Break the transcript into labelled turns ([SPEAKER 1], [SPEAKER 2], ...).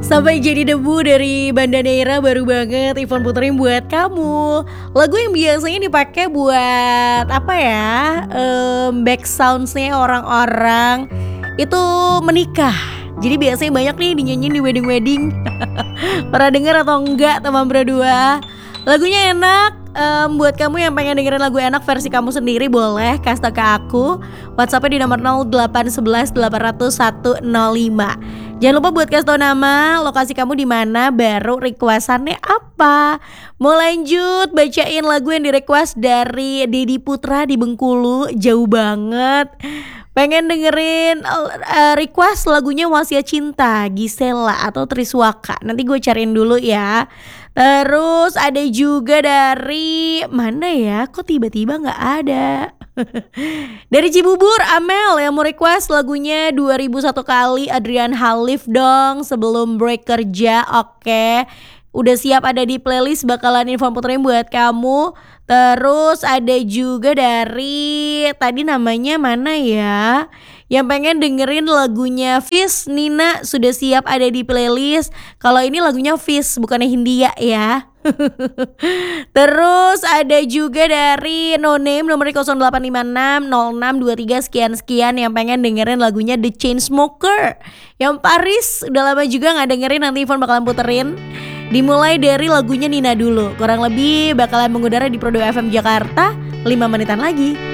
[SPEAKER 1] Sampai jadi debu dari Banda Neira baru banget Ivan puterin buat kamu. Lagu yang biasanya dipakai buat apa ya? Back soundsnya orang-orang itu menikah. Jadi biasanya banyak nih dinyanyiin di wedding-wedding. Pernah denger atau enggak teman berdua? Lagunya enak. Buat kamu yang pengen dengerin lagu enak versi kamu sendiri boleh kasih tau ke aku. WhatsAppnya di nomor 0811 800 105. Jangan lupa buat kasih tau nama, lokasi kamu di mana, baru requestannya apa. Mau lanjut bacain lagu yang di request dari Dedi Putra di Bengkulu, jauh banget. Pengen dengerin request lagunya Wasiat Cinta, Gisela atau Triswaka. Nanti gue cariin dulu ya. Terus ada juga dari mana ya? Kok tiba-tiba nggak ada? Dari Cibubur, Amel yang mau request lagunya 2001 kali Adrian Halif dong sebelum break kerja. Oke, udah siap ada di playlist, bakalan info puterin buat kamu. Terus ada juga dari tadi namanya mana ya, yang pengen dengerin lagunya Fis, Nina sudah siap ada di playlist. Kalau ini lagunya Fis bukannya Hindia ya. Terus ada juga dari No Name nomor 0856 0623 sekian-sekian yang pengen dengerin lagunya The Chainsmokers. Yang Paris udah lama juga gak dengerin, nanti Ivan bakalan puterin. Dimulai dari lagunya Nina dulu. Kurang lebih bakalan mengudara di Prodo FM Jakarta 5 menitan lagi.